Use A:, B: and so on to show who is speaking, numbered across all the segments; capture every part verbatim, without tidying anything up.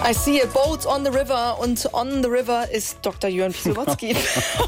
A: I see a boat on the river und on the river ist Doktor Jörn Pisowotzki.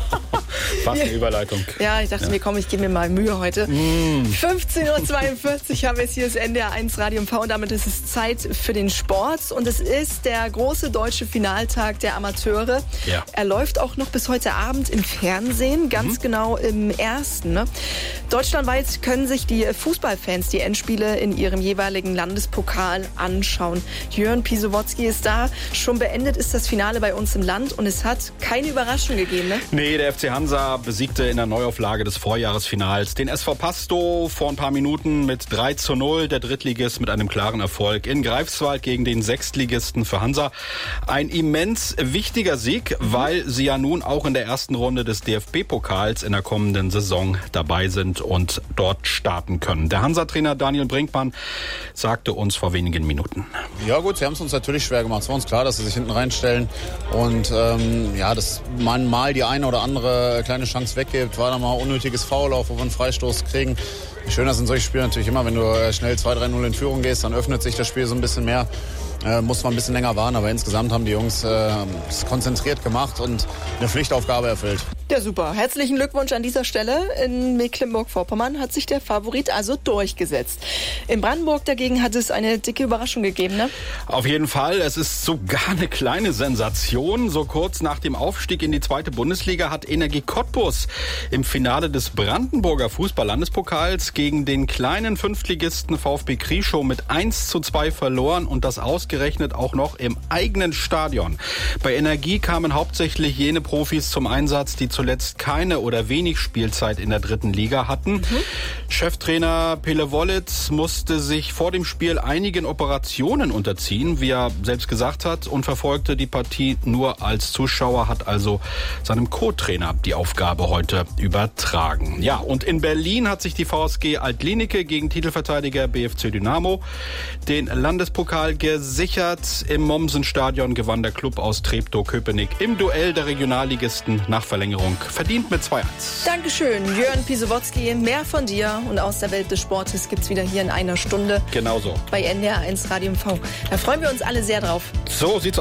B: Fast eine Überleitung.
A: Ja, ich dachte ja. mir, komm, ich gebe mir mal Mühe heute. Mm. fünfzehn Uhr zweiundvierzig haben wir jetzt hier das N D R eins Radio M V und damit ist es Zeit für den Sport. Und es ist der große deutsche Finaltag der Amateure.
B: Ja.
A: Er läuft auch noch bis heute Abend im Fernsehen, ganz mhm. genau im ersten. Ne? Deutschlandweit können sich die Fußballfans die Endspiele in ihrem jeweiligen Landespokal anschauen. Jörn Pisowotzki ist da. Schon beendet ist das Finale bei uns im Land und es hat keine Überraschung gegeben. Ne?
B: Nee, der F C Hansa besiegte in der Neuauflage des Vorjahresfinals den S V Pasto vor ein paar Minuten mit drei zu null. Der Drittligist mit einem klaren Erfolg in Greifswald gegen den Sechstligisten für Hansa. Ein immens wichtiger Sieg, weil sie ja nun auch in der ersten Runde des D F B-Pokals in der kommenden Saison dabei sind und dort starten können. Der Hansa-Trainer Daniel Brinkmann sagte uns vor wenigen Minuten.
C: Ja gut, sie haben es uns natürlich schwer gemacht. Es war uns klar, dass sie sich hinten reinstellen und ähm, ja, dass man mal die eine oder andere kleine Chance weggibt, war da mal unnötiges Foul auf, wo wir einen Freistoß kriegen. Schöner sind solche Spiele natürlich immer, wenn du schnell zwei drei null in Führung gehst, dann öffnet sich das Spiel so ein bisschen mehr. Äh, muss man ein bisschen länger warten, aber insgesamt haben die Jungs äh, es konzentriert gemacht und eine Pflichtaufgabe erfüllt.
A: Ja, super. Herzlichen Glückwunsch an dieser Stelle. In Mecklenburg-Vorpommern hat sich der Favorit also durchgesetzt. In Brandenburg dagegen hat es eine dicke Überraschung gegeben, ne?
B: Auf jeden Fall. Es ist sogar eine kleine Sensation. So kurz nach dem Aufstieg in die zweite Bundesliga hat Energie Cottbus im Finale des Brandenburger Fußball-Landespokals gegen den kleinen Fünftligisten VfB Krieschow mit eins zu zwei verloren und das ausgerechnet auch noch im eigenen Stadion. Bei Energie kamen hauptsächlich jene Profis zum Einsatz, die zuletzt keine oder wenig Spielzeit in der dritten Liga hatten. Mhm. Cheftrainer Pele Wollitz musste sich vor dem Spiel einigen Operationen unterziehen, wie er selbst gesagt hat, und verfolgte die Partie nur als Zuschauer, hat also seinem Co-Trainer die Aufgabe heute übertragen. Ja, und in Berlin hat sich die V S G Altlinike gegen Titelverteidiger B F C Dynamo den Landespokal gesichert. Im Mommsen-Stadion gewann der Klub aus Treptow-Köpenick im Duell der Regionalligisten nach Verlängerung verdient mit zwei eins.
A: Dankeschön, Jörn Pisowotzki. Mehr von dir und aus der Welt des Sportes gibt's wieder hier in einer Stunde.
B: Genauso.
A: Bei N D R eins Radio M V. Da freuen wir uns alle sehr drauf.
B: So sieht's aus.